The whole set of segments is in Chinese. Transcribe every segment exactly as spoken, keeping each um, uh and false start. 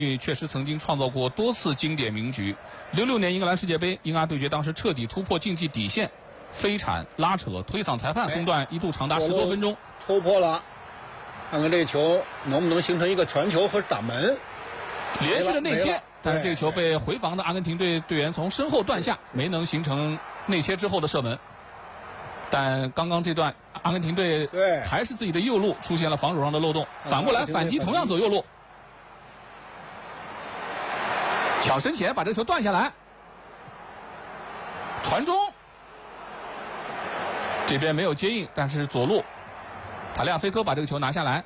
确实曾经创造过多次经典名局。零六年英格兰世界杯，英阿对决当时彻底突破竞技底线，飞铲、拉扯、推搡裁判，中断一度长达十多分钟。 突破了，看看这个球能不能形成一个传球和打门。 连续的内切，但是这个球被回防的阿根廷队队员从身后断下，没能形成内切之后的射门。但刚刚这段阿根廷队还是自己的右路出现了防守上的漏洞，反过来反击同样走右路。抢身前把这个球断下来，传中，这边没有接应，但是左路塔利亚菲科把这个球拿下来。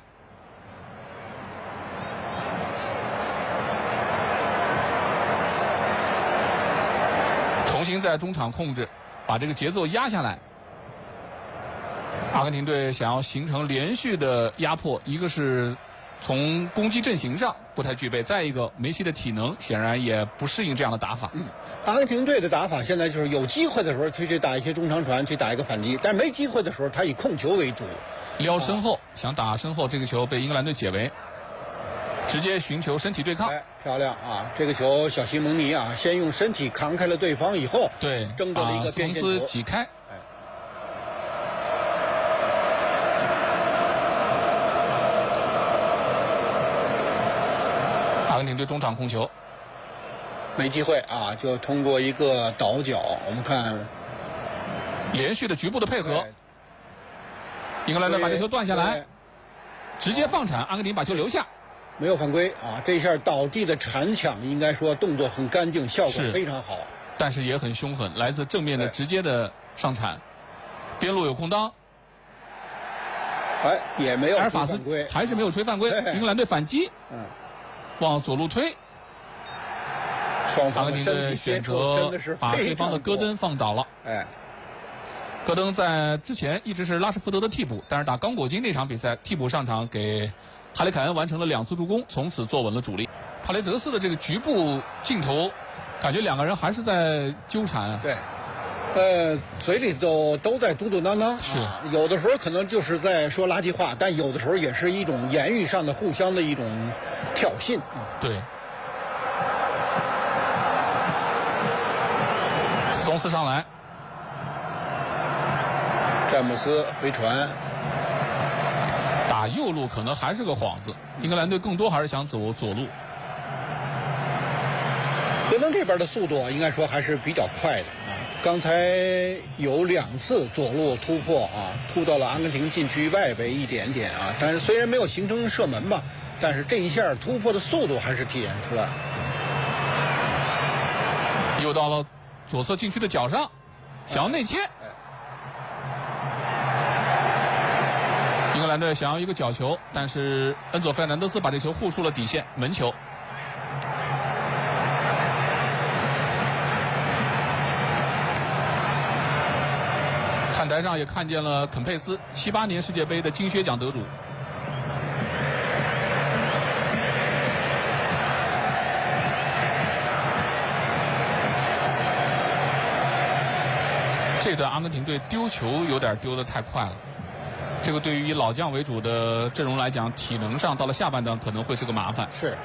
重新在中场控制，把这个节奏压下来。阿根廷队想要形成连续的压迫，一个是从攻击阵型上不太具备，再一个梅西的体能显然也不适应这样的打法。 嗯，阿根廷队的打法现在就是有机会的时候去去打一些中长传，去打一个反击，但没机会的时候他以控球为主， 撩身后、啊、想打身后，这个球被英格兰队解围，直接寻求身体对抗。 哎，漂亮啊！这个球小西蒙尼啊，先用身体扛开了对方以后， 对， 争夺了一个边线球， 斯挤开。阿根廷队中场控球， 没机会啊，就通过一个倒脚，我们看连续的局部的配合，英格兰队把这球断下来，直接放铲，阿根廷把球留下， 没有犯规啊！这下倒地的铲抢应该说动作很干净，效果非常好， 但是也很凶狠，来自正面的直接的上铲，边路有空当， 哎，也没有埃尔法斯还是没有吹犯规，英格兰队反击， 嗯。 往左路推， 双方阿根廷队选择把对方的戈登放倒了。 哎， 戈登在之前一直是拉什福德的替补，但是打刚果金那场比赛替补上场，给哈雷凯恩完成了两次助攻，从此坐稳了主力。帕雷德斯的这个局部镜头，感觉两个人还是在纠缠啊。 对。呃，嘴里都都在嘟嘟囔囔， 是、 啊、有的时候可能就是在说垃圾话，但有的时候也是一种言语上的互相的一种挑衅啊。 对。斯通斯上来， 詹姆斯回传， 打右路可能还是个幌子，英格兰队更多还是想走左路。 戈登这边的速度应该说还是比较快的啊。刚才有两次左路突破啊，突到了阿根廷禁区外围一点点啊，但是虽然没有形成射门吧，但是这一下突破的速度还是体现出来。 又到了左侧禁区的角上，想要内切。英格兰队想要一个角球，但是恩佐费尔南德斯把这球护出了底线，门球。看台上也看见了肯佩斯，七八年世界杯的金靴奖得主。这段阿根廷队丢球有点丢得太快了，这个对于以老将为主的阵容来讲，体能上到了下半段可能会是个麻烦。 是。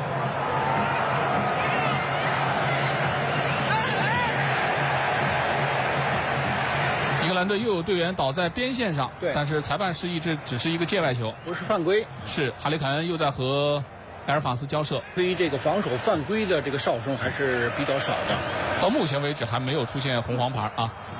英格兰队又有队员倒在边线上， 对， 但是裁判示意这只是一个界外球， 不是犯规。 是哈雷凯恩又在和埃尔法斯交涉。 对于这个防守犯规的这个哨声还是比较少的， 到目前为止还没有出现红黄牌啊。